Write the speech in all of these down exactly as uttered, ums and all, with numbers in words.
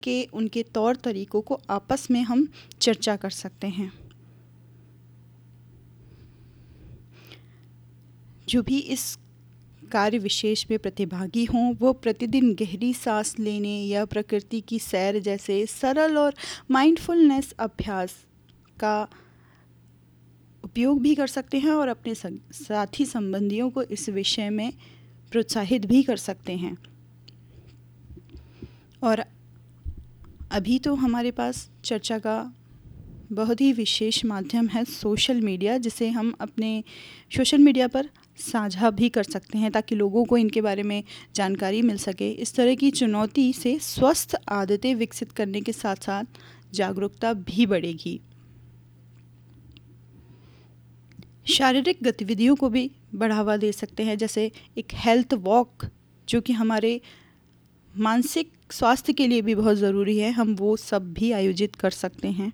के उनके तौर तरीकों को आपस में हम चर्चा कर सकते हैं। जो भी इस कार्य विशेष में प्रतिभागी हों वो प्रतिदिन गहरी सांस लेने या प्रकृति की सैर जैसे सरल और माइंडफुलनेस अभ्यास का उपयोग भी कर सकते हैं और अपने साथी संबंधियों को इस विषय में प्रोत्साहित भी कर सकते हैं। और अभी तो हमारे पास चर्चा का बहुत ही विशेष माध्यम है सोशल मीडिया, जिसे हम अपने सोशल मीडिया पर साझा भी कर सकते हैं ताकि लोगों को इनके बारे में जानकारी मिल सके। इस तरह की चुनौती से स्वस्थ आदतें विकसित करने के साथ साथ जागरूकता भी बढ़ेगी। शारीरिक गतिविधियों को भी बढ़ावा दे सकते हैं, जैसे एक हेल्थ वॉक जो कि हमारे मानसिक स्वास्थ्य के लिए भी बहुत ज़रूरी है, हम वो सब भी आयोजित कर सकते हैं।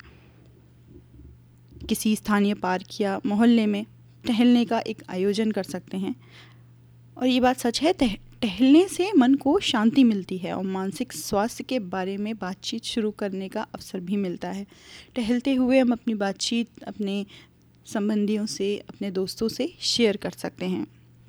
किसी स्थानीय पार्क या मोहल्ले में टहलने का एक आयोजन कर सकते हैं। और ये बात सच है, टहलने से मन को शांति मिलती है और मानसिक स्वास्थ्य के बारे में बातचीत शुरू करने का अवसर भी मिलता है। टहलते हुए हम अपनी बातचीत अपने संबंधियों से, अपने दोस्तों से शेयर कर सकते हैं।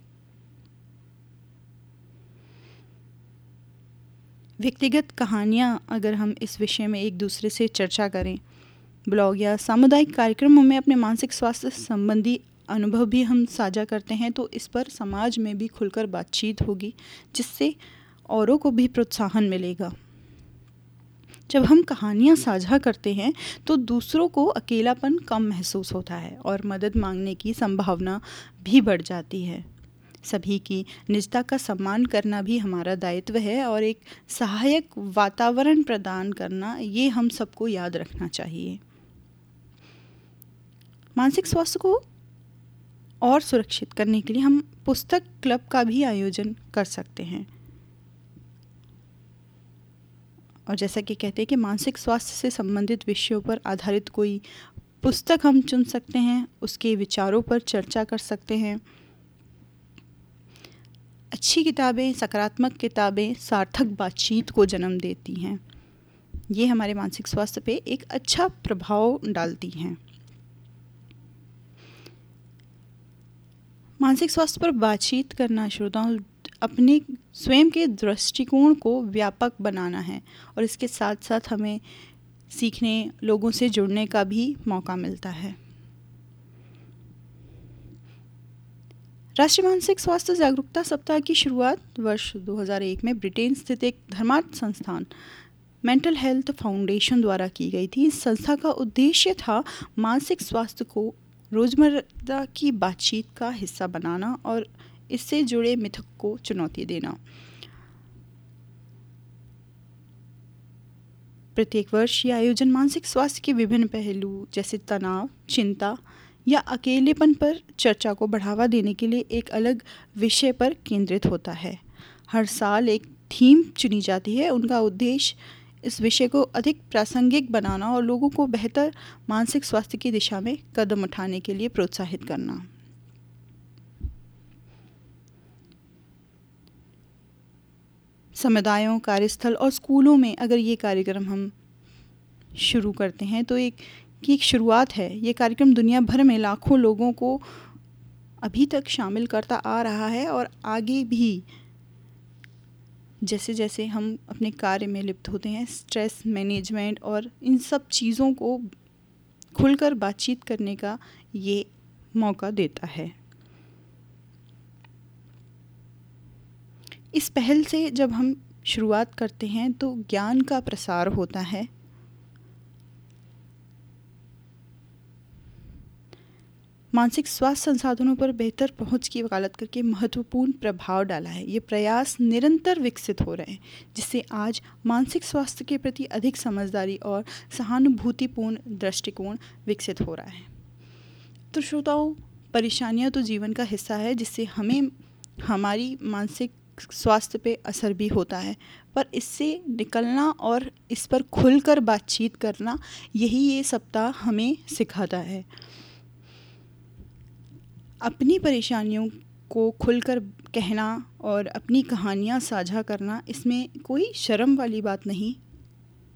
व्यक्तिगत कहानियाँ अगर हम इस विषय में एक दूसरे से चर्चा करें, ब्लॉग या सामुदायिक कार्यक्रमों में अपने मानसिक स्वास्थ्य संबंधी अनुभव भी हम साझा करते हैं तो इस पर समाज में भी खुलकर बातचीत होगी, जिससे औरों को भी प्रोत्साहन मिलेगा। जब हम कहानियाँ साझा करते हैं तो दूसरों को अकेलापन कम महसूस होता है और मदद मांगने की संभावना भी बढ़ जाती है। सभी की निजता का सम्मान करना भी हमारा दायित्व है और एक सहायक वातावरण प्रदान करना, ये हम सबको याद रखना चाहिए। मानसिक स्वास्थ्य को और सुरक्षित करने के लिए हम पुस्तक क्लब का भी आयोजन कर सकते हैं। और जैसा कि कहते हैं कि मानसिक स्वास्थ्य से संबंधित विषयों पर आधारित कोई पुस्तक हम चुन सकते हैं, उसके विचारों पर चर्चा कर सकते हैं। अच्छी किताबें, सकारात्मक किताबें सार्थक बातचीत को जन्म देती हैं। ये हमारे मानसिक स्वास्थ्य पे एक अच्छा प्रभाव डालती हैं। मानसिक स्वास्थ्य पर बातचीत करना श्रोताओं अपने स्वयं के दृष्टिकोण को व्यापक बनाना है और इसके साथ साथ हमें सीखने, लोगों से जुड़ने का भी मौका मिलता है। राष्ट्रीय मानसिक स्वास्थ्य जागरूकता सप्ताह की शुरुआत वर्ष दो हज़ार एक में ब्रिटेन स्थित एक धर्मार्थ संस्थान मेंटल हेल्थ फाउंडेशन द्वारा की गई थी। इस संस्था का उद्देश्य था मानसिक स्वास्थ्य को रोज़मर्रा की बातचीत का हिस्सा बनाना और इससे जुड़े मिथक को चुनौती देना। प्रत्येक वर्ष ये आयोजन मानसिक स्वास्थ्य के विभिन्न पहलू जैसे तनाव, चिंता या अकेलेपन पर चर्चा को बढ़ावा देने के लिए एक अलग विषय पर केंद्रित होता है। हर साल एक थीम चुनी जाती है। उनका उद्देश्य इस विषय को अधिक प्रासंगिक बनाना और लोगों को बेहतर मानसिक स्वास्थ्य की दिशा में कदम उठाने के लिए प्रोत्साहित करना। समुदायों, कार्यस्थल और स्कूलों में अगर ये कार्यक्रम हम शुरू करते हैं तो एक की एक शुरुआत है। ये कार्यक्रम दुनिया भर में लाखों लोगों को अभी तक शामिल करता आ रहा है और आगे भी जैसे जैसे हम अपने कार्य में लिप्त होते हैं, स्ट्रेस मैनेजमेंट और इन सब चीज़ों को खुलकर बातचीत करने का ये मौका देता है। इस पहल से जब हम शुरुआत करते हैं तो ज्ञान का प्रसार होता है। मानसिक स्वास्थ्य संसाधनों पर बेहतर पहुंच की वकालत करके महत्वपूर्ण प्रभाव डाला है। ये प्रयास निरंतर विकसित हो रहे हैं, जिससे आज मानसिक स्वास्थ्य के प्रति अधिक समझदारी और सहानुभूतिपूर्ण दृष्टिकोण विकसित हो रहा है। तो श्रोताओं, परेशानियां तो जीवन का हिस्सा है, जिससे हमें हमारी मानसिक स्वास्थ्य पे असर भी होता है, पर इससे निकलना और इस पर खुलकर बातचीत करना, यही ये सप्ताह हमें सिखाता है। अपनी परेशानियों को खुलकर कहना और अपनी कहानियाँ साझा करना, इसमें कोई शर्म वाली बात नहीं,